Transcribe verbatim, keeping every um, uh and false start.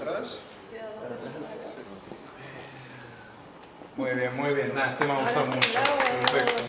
atrás. Muy bien, muy bien. Nada, este me ha gustado mucho. Perfecto.